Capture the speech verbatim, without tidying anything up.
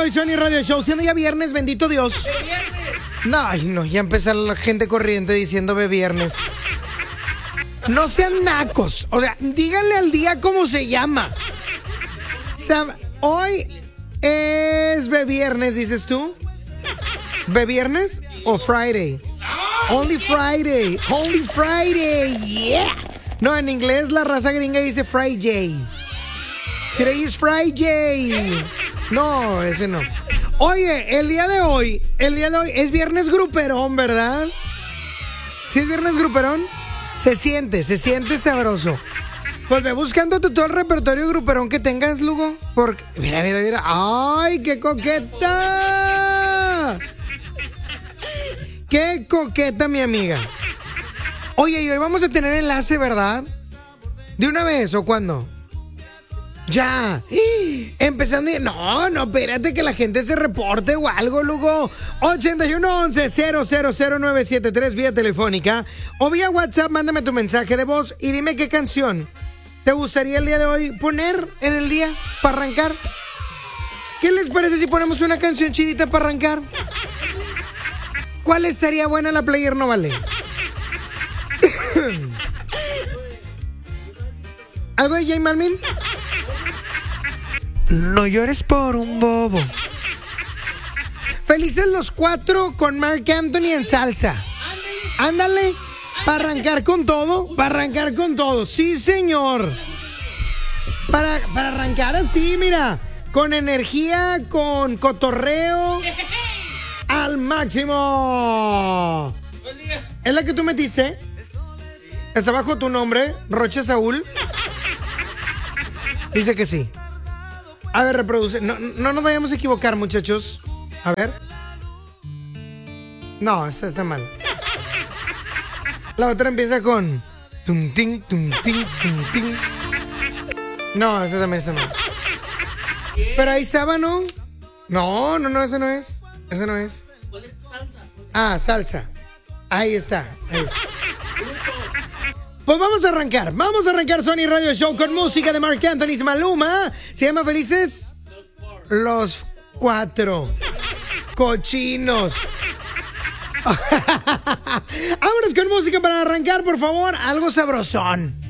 hoy, Sony Radio Show. Siendo ya viernes, bendito Dios. No, ay, no, ya empezó la gente corriente diciendo be viernes. No sean nacos. O sea, díganle al día cómo se llama. Sab- hoy es be viernes, dices tú. ¿Be viernes o Friday? Only Friday. Only Friday. Yeah. No, en inglés la raza gringa dice Friday. Today is Friday. No, ese no. Oye, el día de hoy, el día de hoy es viernes gruperón, ¿verdad? ¿Sí es viernes gruperón? Se siente, se siente sabroso. Pues ve buscando tú todo el repertorio gruperón que tengas, Lugo. Porque, mira, mira, mira. ¡Ay, qué coqueta! ¡Qué coqueta, mi amiga! Oye, y hoy vamos a tener enlace, ¿verdad? ¿De una vez o cuándo? Ya. Empezando. Y... No, no, espérate que la gente se reporte o algo, Lugo. ochenta y uno once cero cero cero nueve siete tres vía telefónica o vía WhatsApp, mándame tu mensaje de voz y dime qué canción te gustaría el día de hoy poner en el día para arrancar. ¿Qué les parece si ponemos una canción chidita para arrancar? ¿Cuál estaría buena? La player no vale. ¿Algo de J Balvin? No llores por un bobo. Felices los cuatro con Marc Anthony en salsa. Ándale, para arrancar con todo, para arrancar con todo. Sí, señor. Para, para arrancar así, mira, con energía, con cotorreo al máximo. ¿Es la que tú metiste? ¿Está bajo tu nombre, Roche Saúl? Dice que sí. A ver, reproduce. No, no nos vayamos a equivocar, muchachos. A ver. No, esta está mal. La otra empieza con tum ting, tum ting, tum ting. No, esa también está mal. Pero ahí estaba, ¿no? No, no, no, esa no es. Esa no es. ¿Cuál es salsa? Ah, salsa. Ahí está. Ahí está. Pues vamos a arrancar, vamos a arrancar Sony Radio Show con música de Marc Anthony y Maluma. ¿Se llama Felices? Los cuatro. Cochinos. Vámonos con música para arrancar, por favor. Algo sabrosón.